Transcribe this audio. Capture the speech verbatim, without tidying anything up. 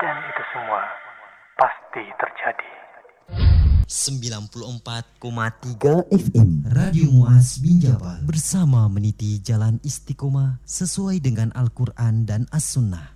Dan itu semua pasti terjadi. sembilan puluh empat koma tiga F M Radio Muaz Binjabal bersama meniti jalan istiqomah sesuai dengan Al-Quran dan As-Sunnah.